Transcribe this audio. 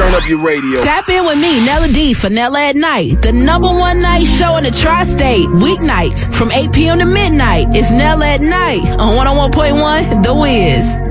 Turn up your radio. Tap in with me, Nella D, for Nella at Night, the #1 night show in the Tri-State, weeknights from 8 p.m. to midnight. It's Nella at Night on 101.1 The Wiz.